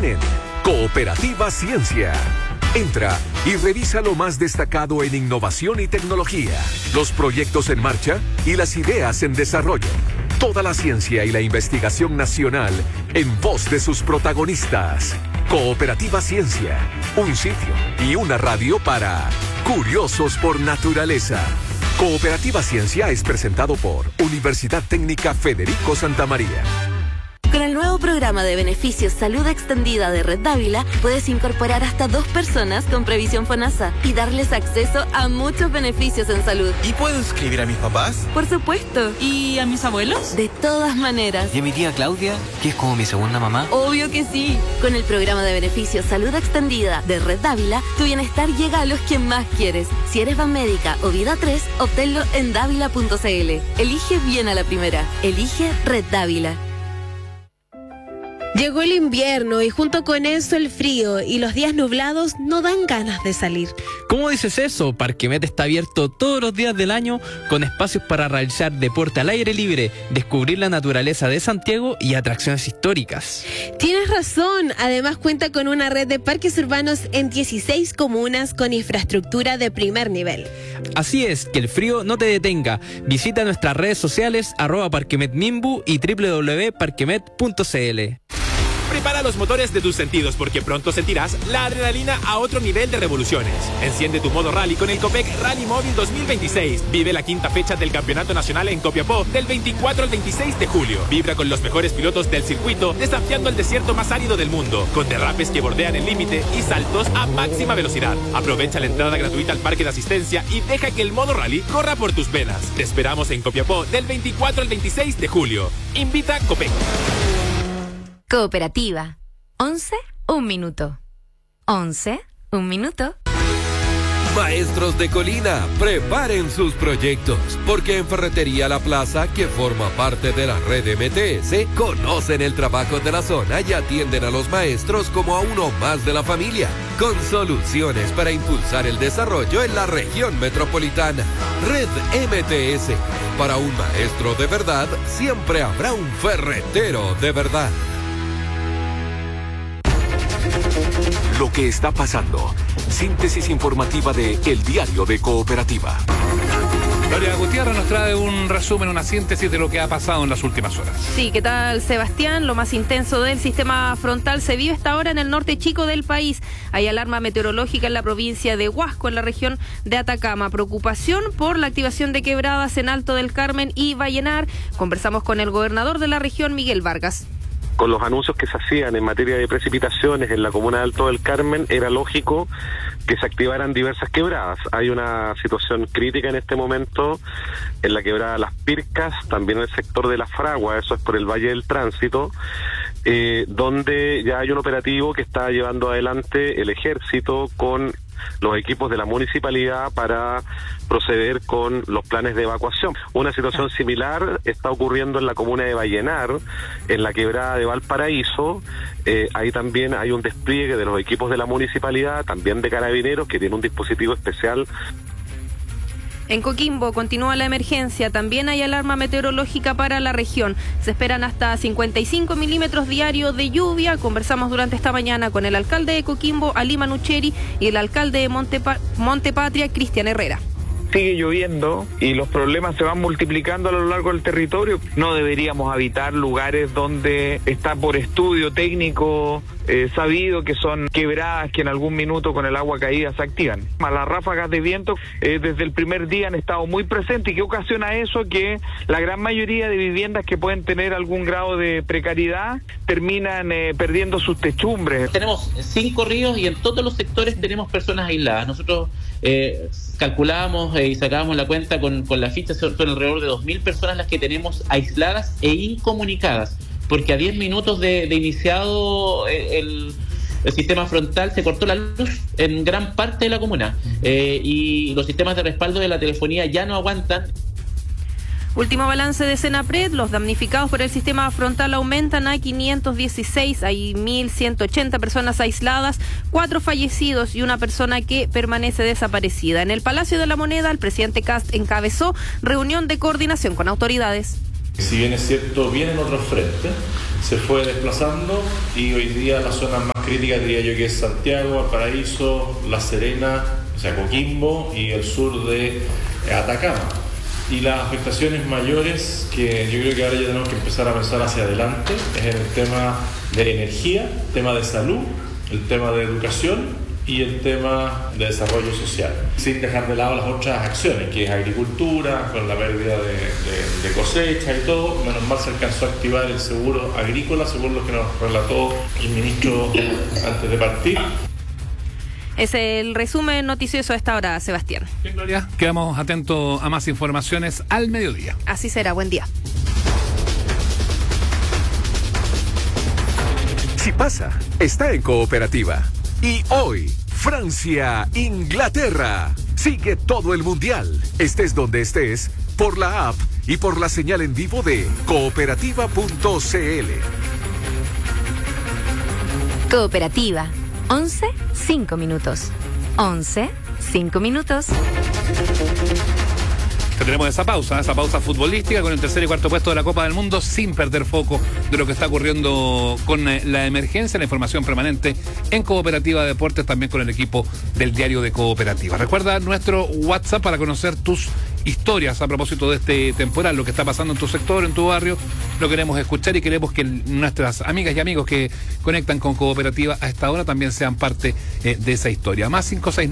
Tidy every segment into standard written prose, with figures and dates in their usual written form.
están en Cooperativa Ciencia. Entra y revisa lo más destacado en innovación y tecnología, los proyectos en marcha y las ideas en desarrollo. Toda la ciencia y la investigación nacional en voz de sus protagonistas. Cooperativa Ciencia, un sitio y una radio para curiosos por naturaleza. Cooperativa Ciencia es presentado por Universidad Técnica Federico Santa María. Con el nuevo programa de beneficios Salud Extendida de Red Dávila, puedes incorporar hasta 2 personas con previsión FONASA y darles acceso a muchos beneficios en salud. ¿Y puedo inscribir a mis papás? Por supuesto. ¿Y a mis abuelos? De todas maneras. ¿Y a mi tía Claudia, que es como mi segunda mamá? Obvio que sí. Con el programa de beneficios Salud Extendida de Red Dávila, tu bienestar llega a los que más quieres. Si eres Banmédica o Vida 3, obténlo en dávila.cl. Elige bien a la primera. Elige Red Dávila. Llegó el invierno y junto con eso el frío y los días nublados no dan ganas de salir. ¿Cómo dices eso? Parquemet está abierto todos los días del año con espacios para realizar deporte al aire libre, descubrir la naturaleza de Santiago y atracciones históricas. Tienes razón, además cuenta con una red de parques urbanos en 16 comunas con infraestructura de primer nivel. Así es, que el frío no te detenga. Visita nuestras redes sociales @parquemetmimbu y www.parquemet.cl. Prepara los motores de tus sentidos porque pronto sentirás la adrenalina a otro nivel de revoluciones. Enciende tu modo rally con el Copec Rally Móvil 2026. Vive la 5ª fecha del Campeonato Nacional en Copiapó del 24 al 26 de julio. Vibra con los mejores pilotos del circuito desafiando el desierto más árido del mundo, con derrapes que bordean el límite y saltos a máxima velocidad. Aprovecha la entrada gratuita al parque de asistencia y deja que el modo rally corra por tus venas. Te esperamos en Copiapó del 24 al 26 de julio. Invita Copec. Cooperativa. 11, 1 minuto. 11, 1 minuto. Maestros de Colina, preparen sus proyectos, porque en Ferretería La Plaza, que forma parte de la red MTS, conocen el trabajo de la zona y atienden a los maestros como a uno más de la familia, con soluciones para impulsar el desarrollo en la región metropolitana. Red MTS, para un maestro de verdad, siempre habrá un ferretero de verdad. Lo que está pasando. Síntesis informativa de El Diario de Cooperativa. Gloria Gutiérrez nos trae un resumen, una síntesis de lo que ha pasado en las últimas horas. Sí, ¿qué tal, Sebastián? Lo más intenso del sistema frontal se vive esta hora en el norte chico del país. Hay alarma meteorológica en la provincia de Huasco, en la región de Atacama. Preocupación por la activación de quebradas en Alto del Carmen y Vallenar. Conversamos con el gobernador de la región, Miguel Vargas. Con los anuncios que se hacían en materia de precipitaciones en la comuna de Alto del Carmen, era lógico que se activaran diversas quebradas. Hay una situación crítica en este momento en la quebrada Las Pircas, también en el sector de La Fragua, eso es por el Valle del Tránsito, donde ya hay un operativo que está llevando adelante el ejército con los equipos de la municipalidad para proceder con los planes de evacuación. Una situación similar está ocurriendo en la comuna de Vallenar, en la quebrada de Valparaíso. Ahí también hay un despliegue de los equipos de la municipalidad, también de carabineros, que tiene un dispositivo especial. En Coquimbo continúa la emergencia, también hay alarma meteorológica para la región. Se esperan hasta 55 milímetros diarios de lluvia. Conversamos durante esta mañana con el alcalde de Coquimbo, Ali Manucheri, y el alcalde de Monte Patria, Cristian Herrera. Sigue lloviendo y los problemas se van multiplicando a lo largo del territorio. No deberíamos habitar lugares donde está por estudio técnico sabido que son quebradas que en algún minuto con el agua caída se activan. Las ráfagas de viento desde el primer día han estado muy presentes. ¿Y qué ocasiona eso? Que la gran mayoría de viviendas que pueden tener algún grado de precariedad terminan perdiendo sus techumbres. Tenemos 5 ríos y en todos los sectores tenemos personas aisladas. Nosotros calculábamos y sacábamos la cuenta con la ficha, son alrededor de 2.000 personas las que tenemos aisladas e incomunicadas, porque a 10 minutos de iniciado el sistema frontal se cortó la luz en gran parte de la comuna y los sistemas de respaldo de la telefonía ya no aguantan. Último balance de Senapred, los damnificados por el sistema frontal aumentan a 516, hay 1.180 personas aisladas, 4 fallecidos y una persona que permanece desaparecida. En el Palacio de la Moneda, el presidente Kast encabezó reunión de coordinación con autoridades. Si bien es cierto, vienen otros frentes, se fue desplazando y hoy día las zonas más críticas diría yo que es Santiago, Valparaíso, La Serena, o sea, Coquimbo y el sur de Atacama. Y las afectaciones mayores que yo creo que ahora ya tenemos que empezar a pensar hacia adelante es en el tema de energía, el tema de salud, el tema de educación y el tema de desarrollo social, sin dejar de lado las otras acciones, que es agricultura, con la pérdida de cosecha y todo. Menos mal se alcanzó a activar el seguro agrícola, según lo que nos relató el ministro antes de partir. Es el resumen noticioso a esta hora, Sebastián. Bien, Gloria, quedamos atentos a más informaciones al mediodía. Así será, buen día. Si pasa, está en Cooperativa. Y hoy, Francia, Inglaterra. Sigue todo el mundial, estés donde estés, por la app y por la señal en vivo de cooperativa.cl. Cooperativa. 11, 5 minutos. 11, 5 minutos. Tenemos esa pausa futbolística con el tercer y cuarto puesto de la Copa del Mundo, sin perder foco de lo que está ocurriendo con la emergencia, la información permanente en Cooperativa Deportes, también con el equipo del diario de Cooperativa. Recuerda nuestro WhatsApp para conocer tus historias a propósito de este temporal, lo que está pasando en tu sector, en tu barrio. Lo queremos escuchar y queremos que nuestras amigas y amigos que conectan con Cooperativa a esta hora también sean parte de esa historia. Más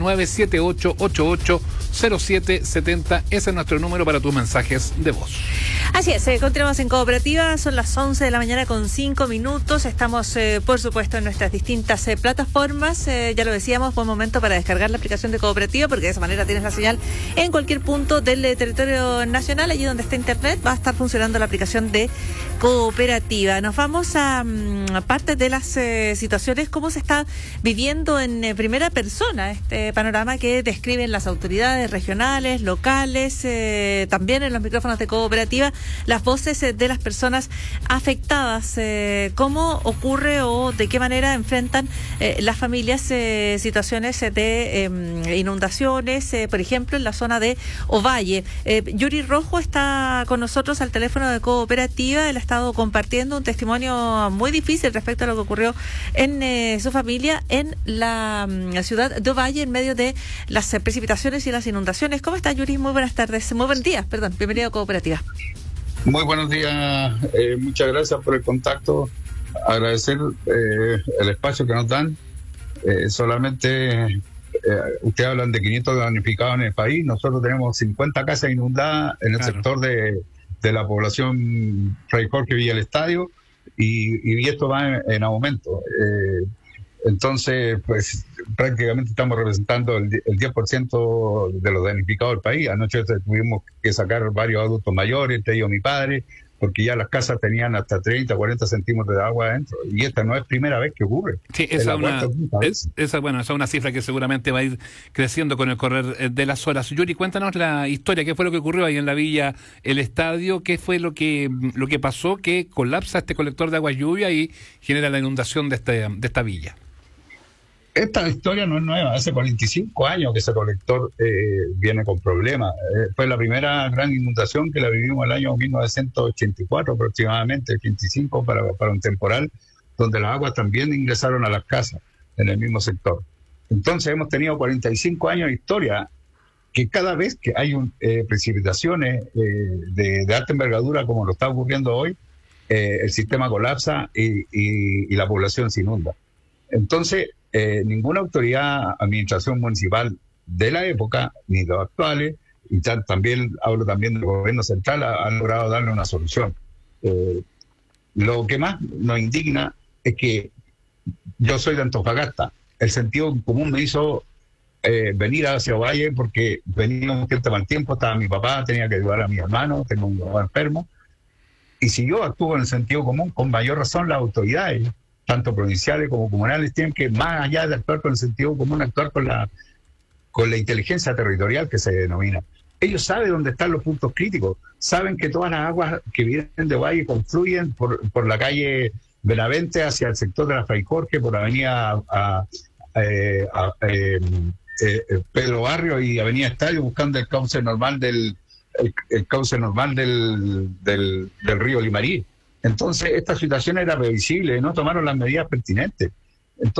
569-7888-0770. Ese es nuestro número para tus mensajes de voz. Así es, continuamos en Cooperativa, son las 11 de la mañana con 5 minutos. Estamos, por supuesto, en nuestras distintas plataformas. Ya lo decíamos, buen momento para descargar la aplicación de Cooperativa, porque de esa manera tienes la señal en cualquier punto del territorio nacional. Allí donde está internet va a estar funcionando la aplicación de Cooperativa. Nos vamos a parte de las situaciones, cómo se está viviendo en primera persona este panorama que describen las autoridades regionales, locales, también en los micrófonos de Cooperativa, las voces de las personas afectadas. ¿Cómo ocurre o de qué manera enfrentan las familias situaciones de inundaciones, por ejemplo, en la zona de Ovalle? Yuri Rojo está con nosotros al teléfono de Cooperativa. Él ha estado compartiendo un testimonio muy difícil respecto a lo que ocurrió en su familia en la ciudad de Ovalle en medio de las precipitaciones y las inundaciones. ¿Cómo está, Yuri? Muy buenas tardes. Muy buenos días, perdón. Bienvenido a Cooperativa. Muy buenos días. Muchas gracias por el contacto. Agradecer el espacio que nos dan. Solamente ustedes hablan de 500 damnificados en el país. Nosotros tenemos 50 casas inundadas en el sector de la población Fray Jorge Villa del Estadio, y esto va en aumento. Entonces, pues prácticamente estamos representando el 10% de los damnificados del país. Anoche tuvimos que sacar varios adultos mayores, entre ellos mi padre, porque ya las casas tenían hasta 30, 40 centímetros de agua adentro. Y esta no es primera vez que ocurre. Sí, esa es una cifra que seguramente va a ir creciendo con el correr de las horas. Yuri, cuéntanos la historia. ¿Qué fue lo que ocurrió ahí en la villa El Estadio? ¿Qué fue lo que pasó que colapsa este colector de agua lluvia y genera la inundación de esta villa? Esta historia no es nueva, hace 45 años que ese colector viene con problemas. Fue la primera gran inundación que la vivimos el año 1984 aproximadamente, 85 para un temporal, donde las aguas también ingresaron a las casas en el mismo sector. Entonces hemos tenido 45 años de historia que cada vez que hay precipitaciones de alta envergadura como lo está ocurriendo hoy, el sistema colapsa y la población se inunda. Entonces, ninguna autoridad, administración municipal de la época, ni los actuales, y también hablo también del gobierno central, han logrado darle una solución. Lo que más nos indigna es que yo soy de Antofagasta. El sentido común me hizo venir hacia Ovalle porque venía un cierto mal tiempo, estaba mi papá, tenía que ayudar a mi hermano, tengo un papá enfermo. Y si yo actúo en el sentido común, con mayor razón las autoridades, tanto provinciales como comunales, tienen que, más allá de actuar con el sentido común, actuar con la inteligencia territorial que se denomina. Ellos saben dónde están los puntos críticos, saben que todas las aguas que vienen de Valle confluyen por la calle Benavente hacia el sector de la Fray Jorge, por avenida Pedro Barrio y avenida Estadio, buscando el cauce normal del el cauce normal del río Limarí. Entonces, esta situación era previsible, no tomaron las medidas pertinentes.